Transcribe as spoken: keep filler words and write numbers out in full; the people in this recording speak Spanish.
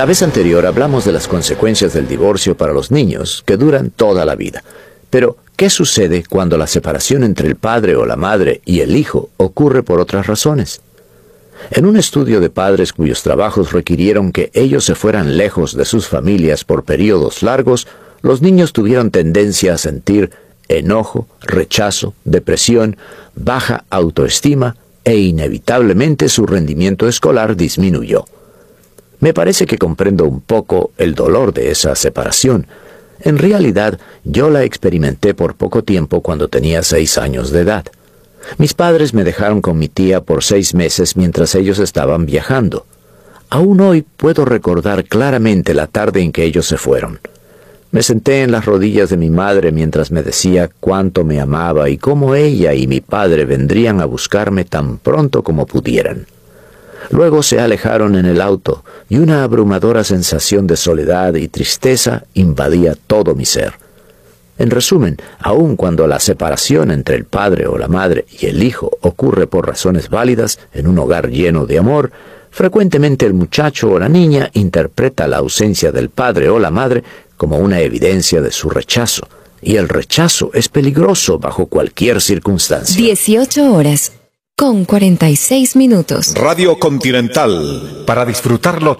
La vez anterior hablamos de las consecuencias del divorcio para los niños, que duran toda la vida. Pero, ¿qué sucede cuando la separación entre el padre o la madre y el hijo ocurre por otras razones? En un estudio de padres cuyos trabajos requirieron que ellos se fueran lejos de sus familias por periodos largos, los niños tuvieron tendencia a sentir enojo, rechazo, depresión, baja autoestima e inevitablemente su rendimiento escolar disminuyó. Me parece que comprendo un poco el dolor de esa separación. En realidad, yo la experimenté por poco tiempo cuando tenía seis años de edad. Mis padres me dejaron con mi tía por seis meses mientras ellos estaban viajando. Aún hoy puedo recordar claramente la tarde en que ellos se fueron. Me senté en las rodillas de mi madre mientras me decía cuánto me amaba y cómo ella y mi padre vendrían a buscarme tan pronto como pudieran. Luego se alejaron en el auto y una abrumadora sensación de soledad y tristeza invadía todo mi ser. En resumen, aun cuando la separación entre el padre o la madre y el hijo ocurre por razones válidas en un hogar lleno de amor, frecuentemente el muchacho o la niña interpreta la ausencia del padre o la madre como una evidencia de su rechazo, y el rechazo es peligroso bajo cualquier circunstancia. dieciocho horas con cuarenta y seis minutos. Radio Continental, para disfrutarlo